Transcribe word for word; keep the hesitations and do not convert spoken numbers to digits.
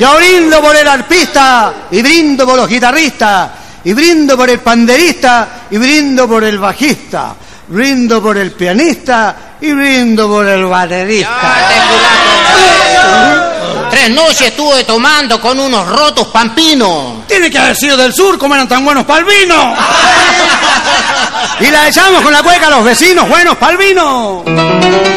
Yo brindo por el arpista y brindo por los guitarristas y brindo por el panderista y brindo por el bajista. Brindo por el pianista y brindo por el baterista. Tres noches estuve tomando con unos rotos pampinos. Tiene que haber sido del sur, como eran tan buenos pa'l vino. Y la echamos con la cueca a los vecinos buenos pa'l vino.